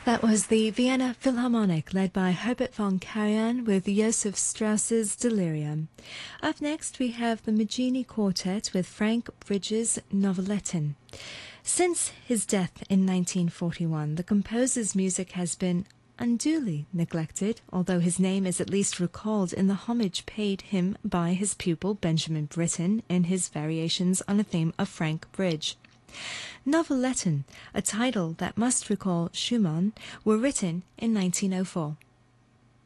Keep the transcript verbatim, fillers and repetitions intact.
That was the Vienna Philharmonic, led by Herbert von Karajan with Joseph Strauss's Delirium. Up next, we have the Maggini Quartet with Frank Bridges' Noveletton. Since his death in nineteen forty-one, the composer's music has been unduly neglected, although his name is at least recalled in the homage paid him by his pupil Benjamin Britten in his variations on a theme of Frank Bridge. Noveletton, a title that must recall Schumann, were written in nineteen oh four.